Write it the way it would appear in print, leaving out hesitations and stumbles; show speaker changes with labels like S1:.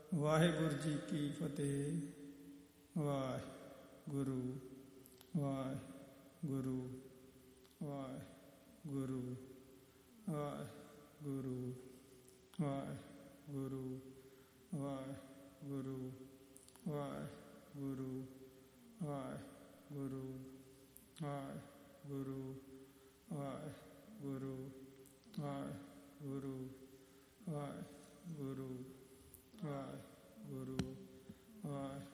S1: Waheguru ji Ki Fateh. Waheguru Waheguru Waheguru Waheguru Waheguru Waheguru Waheguru Waheguru Waheguru Waheguru Waheguru Waheguru Waheguru Waheguru Waheguru